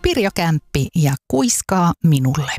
Pirjo Kämppi ja Kuiskaa minulle.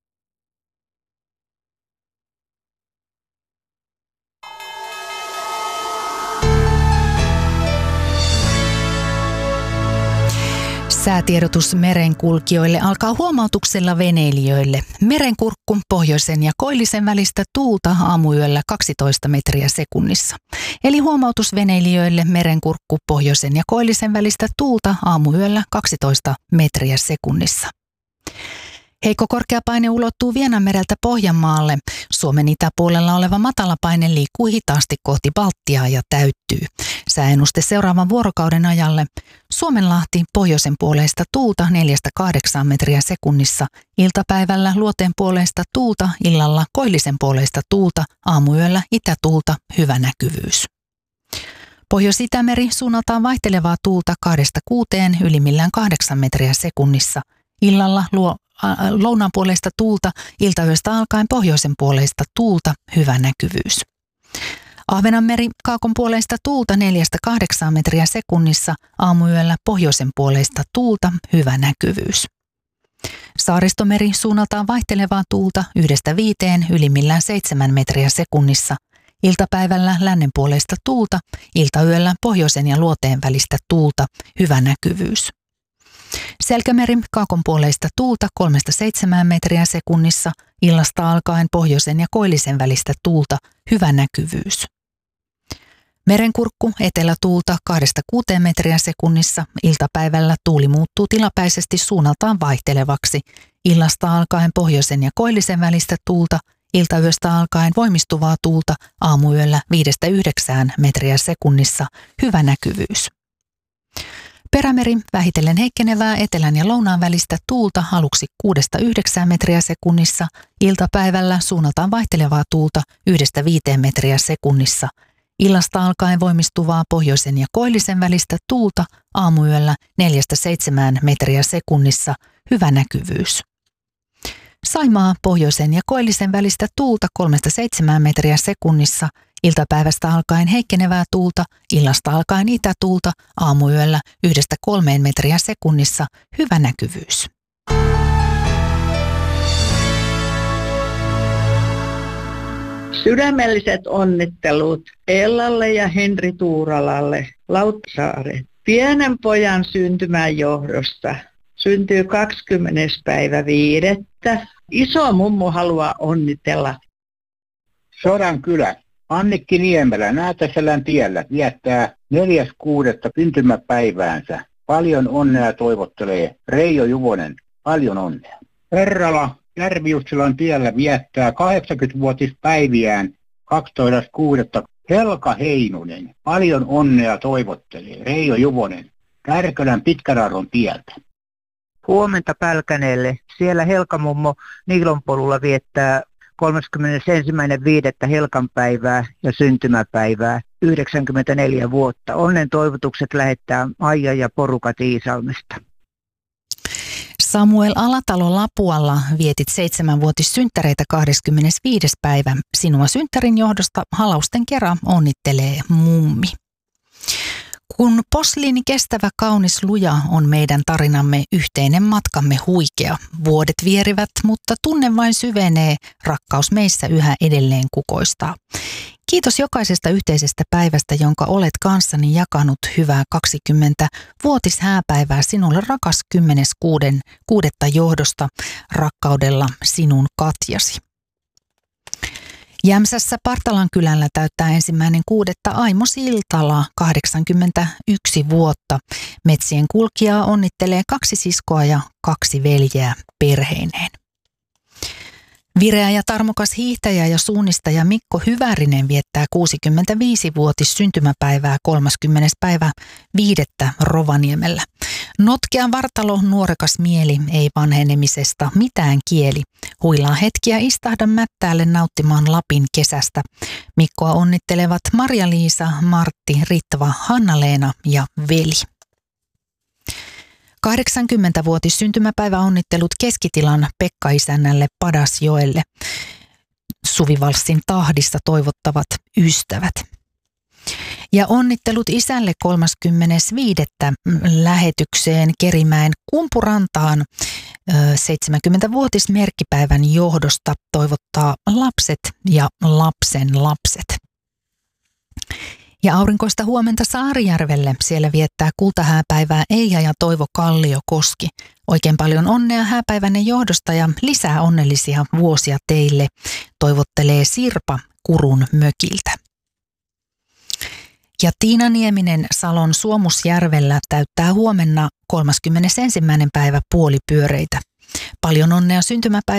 Säätiedotus merenkulkijoille alkaa huomautuksella veneilijöille. Merenkurkku pohjoisen ja koillisen välistä tuulta aamuyöllä 12 metriä sekunnissa. Eli huomautus veneilijöille merenkurkku pohjoisen ja koillisen välistä tuulta aamuyöllä 12 metriä sekunnissa. Heikko korkeapaine ulottuu Vienanmereltä Pohjanmaalle. Suomen itäpuolella oleva matalapaine liikkuu hitaasti kohti Baltiaa ja täyttyy. Sääennuste seuraavan vuorokauden ajalle. Suomenlahti pohjoisen puoleista tuulta 4-8 metriä sekunnissa. Iltapäivällä luoteen puoleista tuulta, illalla koillisen puoleista tuulta, aamuyöllä itätuulta, hyvä näkyvyys. Pohjois-Itämeri suunnaltaan vaihtelevaa tuulta 2-6, ylimmillään 8 metriä sekunnissa. Illalla lounaan puoleista tuulta, iltayöstä alkaen pohjoisen puoleista tuulta, hyvä näkyvyys. Ahvenanmeri kaakon puoleista tuulta 4-8 metriä sekunnissa, aamuyöllä pohjoisen puoleista tuulta, hyvä näkyvyys. Saaristomeri suunnaltaan vaihtelevaa tuulta 1-5, ylimmillään 7 metriä sekunnissa. Iltapäivällä lännen puoleista tuulta, iltayöllä pohjoisen ja luoteen välistä tuulta, hyvä näkyvyys. Selkämeri kaakon puoleista tuulta 3-7 metriä sekunnissa, illasta alkaen pohjoisen ja koillisen välistä tuulta, hyvä näkyvyys. Merenkurkku etelätuulta 2-6 metriä sekunnissa, iltapäivällä tuuli muuttuu tilapäisesti suunnaltaan vaihtelevaksi, illasta alkaen pohjoisen ja koillisen välistä tuulta, iltayöstä alkaen voimistuvaa tuulta, aamuyöllä 5-9 metriä sekunnissa, hyvä näkyvyys. Perämeri vähitellen heikkenevää etelän ja lounaan välistä tuulta aluksi 6-9 metriä sekunnissa, iltapäivällä suunnaltaan vaihtelevaa tuulta 1-5 metriä sekunnissa, illasta alkaen voimistuvaa pohjoisen ja koillisen välistä tuulta, aamuyöllä 4-7 metriä sekunnissa, hyvä näkyvyys. Saimaa pohjoisen ja koillisen välistä tuulta 3-7 metriä sekunnissa, iltapäivästä alkaen heikkenevää tuulta, illasta alkaen itätuulta, aamuyöllä 1-3 metriä sekunnissa, hyvä näkyvyys. Sydämelliset onnittelut Ellalle ja Henri Tuuralalle Lauttasaaren. Pienen pojan syntymän johdosta syntyy 20.5. Iso mummu haluaa onnitella. Sodankylä. Annikki Niemelä Näätäselän tiellä viettää 4.6. syntymäpäiväänsä. Paljon onnea toivottelee Reijo Juvonen. Paljon onnea. Herrala Järvi-Jussilan tiellä viettää 80-vuotispäiviään 12.6. Helka Heinonen. Paljon onnea toivottelee Reijo Juvonen. Kärkölän Pitkärarron tieltä. Huomenta Pälkäneelle. Siellä Helkamummo Niilonpolulla viettää 31.5. Helkan päivää ja syntymäpäivää, 94 vuotta. Onnen toivotukset lähettää Aija ja porukat Iisalmesta. Samuel Alatalo Lapualla vietit 7-vuotissynttäreitä 25. päivä. Sinua synttärin johdosta halausten kerran onnittelee mummi. Kun posliini kestävä, kaunis, luja on meidän tarinamme, yhteinen matkamme huikea. Vuodet vierivät, mutta tunne vain syvenee, rakkaus meissä yhä edelleen kukoistaa. Kiitos jokaisesta yhteisestä päivästä, jonka olet kanssani jakanut, hyvää 20-vuotishääpäivää sinulle, rakas 10.6. johdosta, rakkaudella sinun Katjasi. Jämsässä Partalan kylällä täyttää 1.6. Aimo Siltala 81 vuotta. Metsien kulkijaa onnittelee 2 siskoa ja 2 veljeä perheineen. Vireä ja tarmokas hiihtäjä ja suunnistaja Mikko Hyvärinen viettää 65-vuotis syntymäpäivää 30.5. Rovaniemellä. Notkea vartalo, nuorekas mieli, ei vanhenemisesta mitään kieli. Huilaa hetkiä, istahda mättäälle nauttimaan Lapin kesästä. Mikkoa onnittelevat Marja-Liisa, Martti, Ritva, Hanna-Leena ja veli. 80-vuotis syntymäpäiväonnittelut Keskitilan Pekka-isännälle Padasjoelle. Suvivalssin tahdissa toivottavat ystävät. Ja onnittelut isälle 35. lähetykseen Kerimäen Kumpurantaan 70-vuotismerkkipäivän johdosta toivottaa lapset ja lapsen lapset. Ja aurinkoista huomenta Saarijärvelle. Siellä viettää kultahääpäivää Eija ja Toivo Kalliokoski. Oikein paljon onnea hääpäivänne johdosta ja lisää onnellisia vuosia teille, toivottelee Sirpa Kurun mökiltä. Ja Tiina Nieminen Salon Suomusjärvellä täyttää huomenna 31. päivä puolipyöreitä. Paljon onnea syntymäpäivää